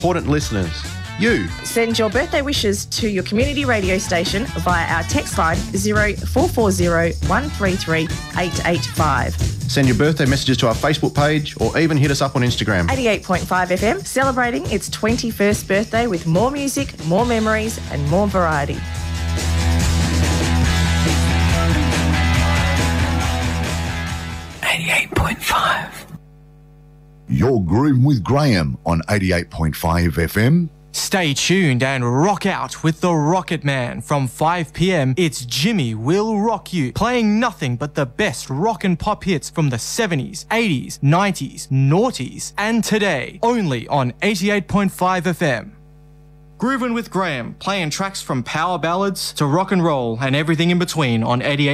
Important listeners, you. Send your birthday wishes to your community radio station via our text line 0440 133 885. Send your birthday messages to our Facebook page or even hit us up on Instagram. 88.5 FM, celebrating its 21st birthday with more music, more memories and more variety. You're grooving with Graham on 88.5 FM. Stay tuned and rock out with the Rocket Man. From 5 p.m, it's Jimmy Will Rock You, playing nothing but the best rock and pop hits from the 70s, 80s, 90s, noughties, and today, only on 88.5 FM. Groovin' with Graham, playing tracks from power ballads to rock and roll and everything in between on 88.